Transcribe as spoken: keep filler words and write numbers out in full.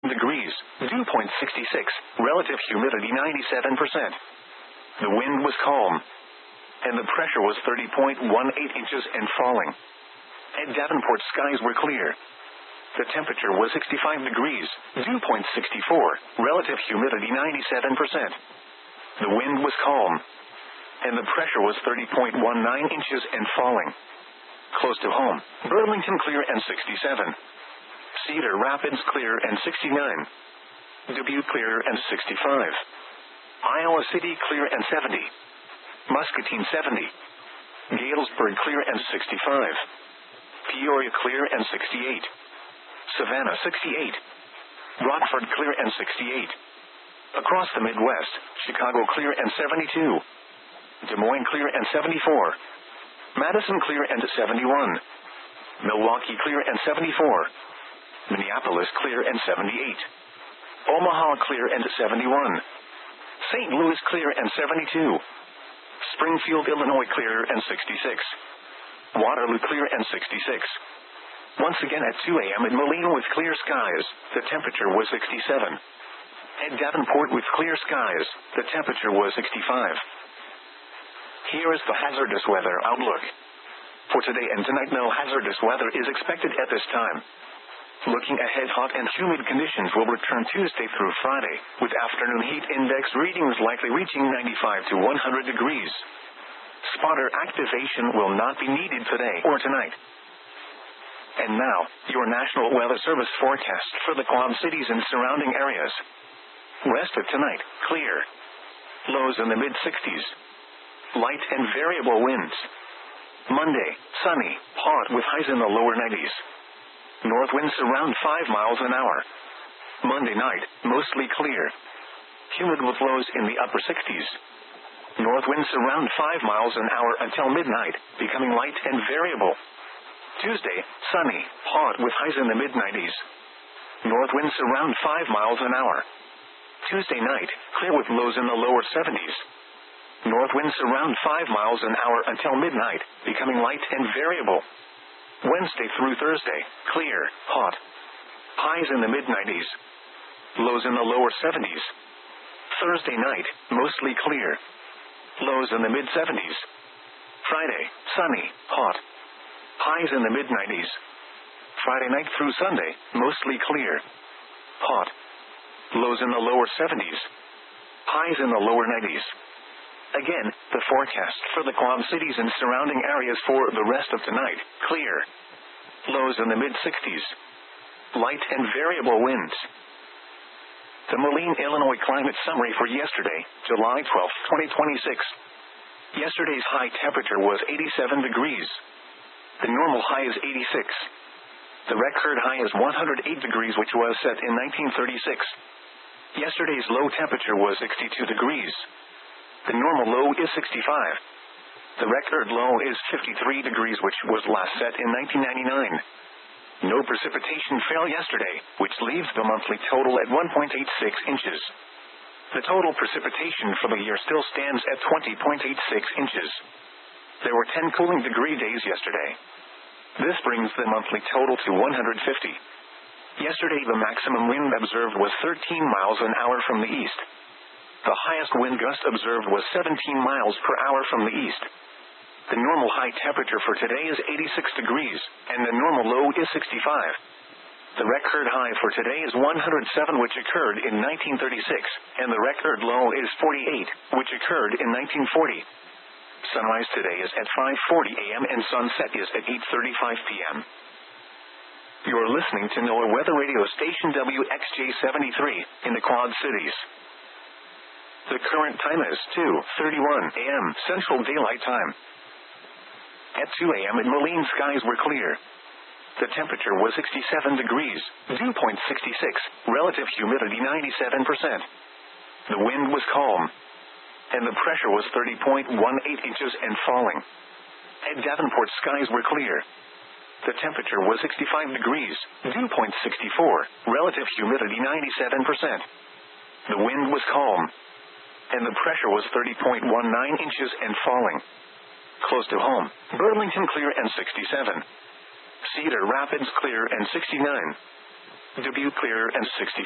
degrees, dew point sixty-six, relative humidity ninety-seven percent. The wind was calm, and the pressure was thirty point one eight inches and falling. At Davenport, skies were clear. The temperature was sixty-five degrees, dew point sixty-four, relative humidity ninety-seven percent. The wind was calm, and the pressure was thirty point one nine inches and falling. Close to home, Burlington clear and sixty-seven. Cedar Rapids clear and sixty-nine. Dubuque clear and sixty-five. Iowa City clear and seventy. Muscatine seventy. Galesburg clear and sixty-five. Peoria clear and sixty-eight. Savannah sixty-eight. Rockford clear and sixty-eight. Across the Midwest, Chicago clear and seventy-two. Des Moines clear and seventy-four. Madison clear and seventy-one. Milwaukee clear and seventy-four. Minneapolis clear and seventy-eight. Omaha clear and seventy-one. Saint Louis clear and seventy-two. Springfield, Illinois clear and sixty-six. Waterloo clear and sixty-six. Once again at two a.m. in Moline with clear skies, the temperature was sixty-seven. At Davenport with clear skies, the temperature was sixty-five. Here is the hazardous weather outlook. For today and tonight, no hazardous weather is expected at this time. Looking ahead, hot and humid conditions will return Tuesday through Friday, with afternoon heat index readings likely reaching ninety-five to one hundred degrees. Spotter activation will not be needed today or tonight. And now, your National Weather Service forecast for the Quad Cities and surrounding areas. Rest of tonight, clear. Lows in the mid-sixties. Light and variable winds. Monday, sunny, hot with highs in the lower nineties. North winds around five miles an hour. Monday night, mostly clear. Humid with lows in the upper sixties. North winds around five miles an hour until midnight, becoming light and variable. Tuesday, sunny, hot with highs in the mid-nineties. North winds around five miles an hour. Tuesday night, clear with lows in the lower seventies. North winds around five miles an hour until midnight, becoming light and variable. Wednesday through Thursday, clear, hot. Highs in the mid-nineties. Lows in the lower seventies. Thursday night, mostly clear. Lows in the mid-seventies. Friday, sunny, hot. Highs in the mid-nineties. Friday night through Sunday, mostly clear. Hot. Lows in the lower seventies. Highs in the lower nineties. Again, the forecast for the Quad Cities and surrounding areas for the rest of tonight, clear. Lows in the mid-sixties. Light and variable winds. The Moline, Illinois climate summary for yesterday, July twelfth, twenty twenty-six. Yesterday's high temperature was eighty-seven degrees. The normal high is eighty-six. The record high is one hundred eight degrees, which was set in nineteen thirty-six. Yesterday's low temperature was sixty-two degrees. The normal low is sixty-five. The record low is fifty-three degrees, which was last set in nineteen ninety-nine. No precipitation fell yesterday, which leaves the monthly total at one point eight six inches. The total precipitation for the year still stands at twenty point eight six inches. There were ten cooling degree days yesterday. This brings the monthly total to one hundred fifty. Yesterday the maximum wind observed was thirteen miles an hour from the east. The highest wind gust observed was seventeen miles per hour from the east. The normal high temperature for today is eighty-six degrees, and the normal low is sixty-five. The record high for today is one hundred seven, which occurred in nineteen thirty-six, and the record low is forty-eight, which occurred in nineteen forty. Sunrise today is at five forty a.m. and sunset is at eight thirty-five p.m. You're listening to NOAA Weather Radio Station W X J seventy-three in the Quad Cities. The current time is two thirty-one a.m. Central Daylight Time. At two a.m. in Moline, skies were clear. The temperature was sixty-seven degrees, dew point sixty-six, relative humidity ninety-seven percent. The wind was calm, and the pressure was thirty point one eight inches and falling. At Davenport, skies were clear. The temperature was sixty-five degrees, dew point sixty-four, relative humidity ninety-seven percent. The wind was calm, and the pressure was thirty point one nine inches and falling. Close to home, Burlington clear and sixty-seven. Cedar Rapids clear and sixty-nine. Dubuque clear and sixty.